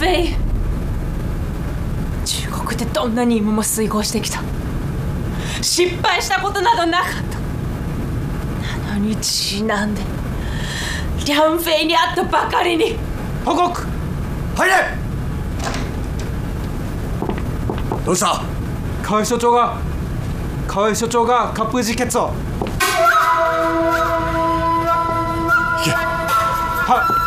飛中国でどんな任務も遂行してきた。失敗したことなどなかった。なのに次男で梁飛に会ったばかりに。 報告。入れ。どうした？ 河合所長がカップ自決を。 行け。 は